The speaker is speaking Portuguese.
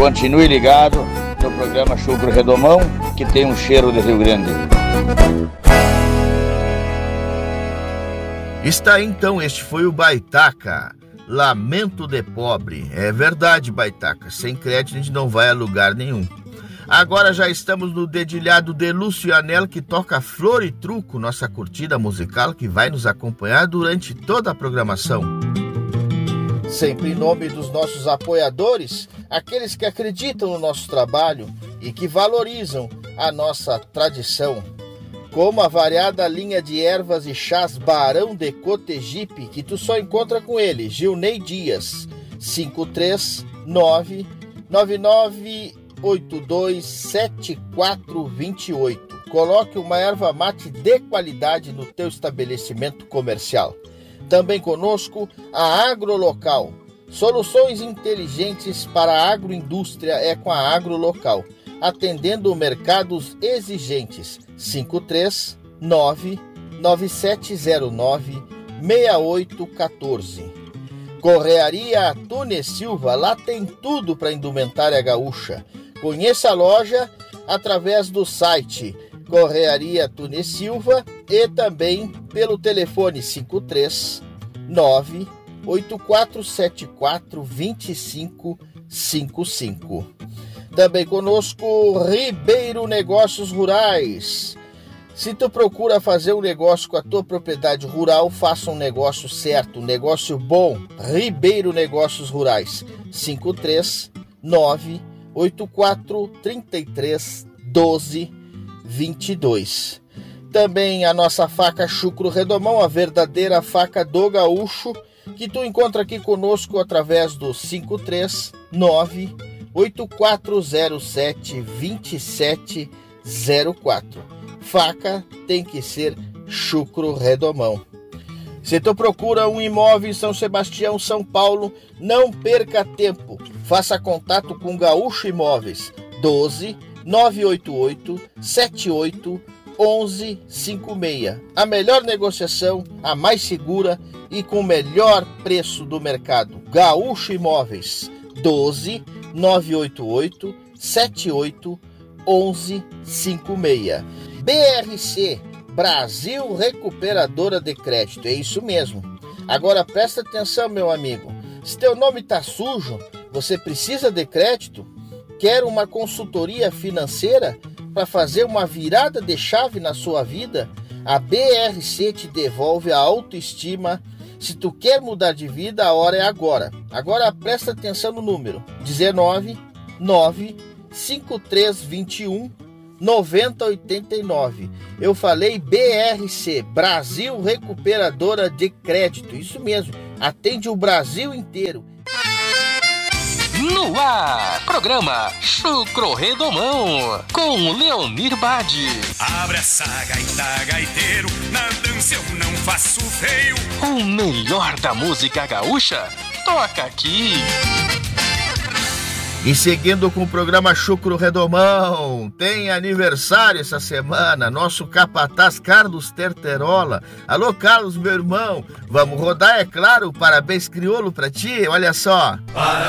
Continue ligado no programa Chucro Redomão, que tem um cheiro de Rio Grande. Está então, este foi o Baitaca, Lamento de Pobre. É verdade, Baitaca, sem crédito a gente não vai a lugar nenhum. Agora já estamos no dedilhado de Lúcio Anel, que toca Flor e Truco, nossa curtida musical que vai nos acompanhar durante toda a programação. Sempre em nome dos nossos apoiadores, aqueles que acreditam no nosso trabalho e que valorizam a nossa tradição, como a variada linha de ervas e chás Barão de Cotegipe, que tu só encontra com ele, Gilney Dias, 539-9982-7428. Coloque uma erva mate de qualidade no teu estabelecimento comercial. Também conosco a Agrolocal. Soluções inteligentes para a agroindústria é com a Agrolocal, atendendo mercados exigentes. 539-9709-6814. Correaria Tunes Silva, lá tem tudo para indumentária gaúcha. Conheça a loja através do site Correaria Tunes Silva e também pelo telefone 539-8474-2555. Também conosco Ribeiro Negócios Rurais. Se tu procura fazer um negócio com a tua propriedade rural, faça um negócio certo, um negócio bom. Ribeiro Negócios Rurais, 539-8433-1222. Também a nossa faca Chucro Redomão, a verdadeira faca do gaúcho, que tu encontra aqui conosco através do 539-8407-2704. Faca tem que ser Chucro Redomão. Se tu procura um imóvel em São Sebastião, São Paulo, não perca tempo. Faça contato com Gaúcho Imóveis, 12-988-78-1156. A melhor negociação, a mais segura e com o melhor preço do mercado. Gaúcho Imóveis, 12-988-78-1156. BRC, Brasil Recuperadora de Crédito, é isso mesmo. Agora presta atenção, meu amigo. Se teu nome tá sujo, você precisa de crédito? Quer uma consultoria financeira para fazer uma virada de chave na sua vida? A BRC te devolve a autoestima. Se tu quer mudar de vida, a hora é agora. Agora presta atenção no número 19-95321-9089. Eu falei BRC, Brasil Recuperadora de Crédito. Isso mesmo, atende o Brasil inteiro. No ar, programa Chucro Redomão, com Leonir Bade. Abre essa gaita, gaiteiro, na dança eu não faço feio. O melhor da música gaúcha, toca aqui. E seguindo com o programa Chucro Redomão, tem aniversário essa semana, nosso capataz Carlos Terterola. Alô, Carlos, meu irmão, vamos rodar, é claro, parabéns crioulo pra ti, olha só.